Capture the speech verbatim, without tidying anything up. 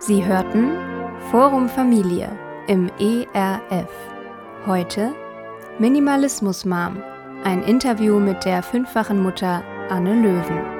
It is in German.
Sie hörten Forum Familie im E R F. Heute Minimalismus Mom, ein Interview mit der fünffachen Mutter Anne Löwen.